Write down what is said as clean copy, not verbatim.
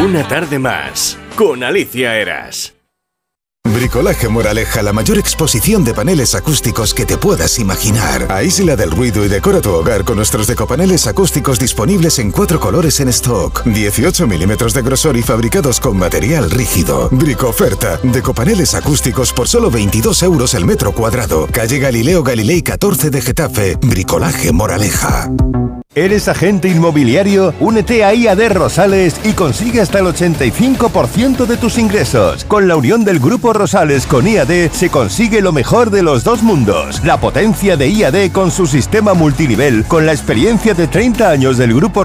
Una tarde más, con Alicia Eras. Bricolaje Moraleja, la mayor exposición de paneles acústicos que te puedas imaginar. Aísla del ruido y decora tu hogar con nuestros decopaneles acústicos disponibles en 4 colores en stock, 18 milímetros de grosor y fabricados con material rígido. Bricoferta, decopaneles acústicos por solo 22 euros el metro cuadrado. Calle Galileo Galilei 14 de Getafe. Bricolaje Moraleja. ¿Eres agente inmobiliario? Únete a IAD Rosales y consigue hasta el 85% de tus ingresos. Con la unión del Grupo Rosales con IAD se consigue lo mejor de los dos mundos. La potencia de IAD con su sistema multinivel, con la experiencia de 30 años del Grupo